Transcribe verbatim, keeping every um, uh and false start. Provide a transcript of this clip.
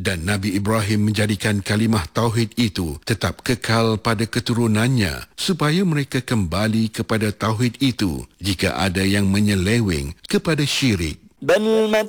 Dan Nabi Ibrahim menjadikan kalimah tauhid itu tetap kekal pada keturunannya supaya mereka kembali kepada tauhid itu jika ada yang menyeleweng kepada syirik. بل